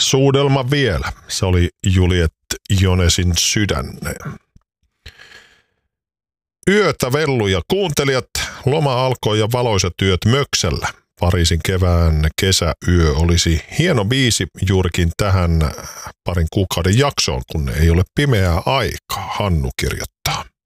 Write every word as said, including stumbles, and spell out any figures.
suudelma vielä. Se oli Juliet Jonesin Sydänne. Yötä velluja kuuntelijat, loma alkoi ja valoisat yöt Möksällä. Pariisin kevään kesäyö olisi hieno biisi juurikin tähän parin kuukauden jaksoon, kun ei ole pimeää aikaa, Hannu kirjoittaa.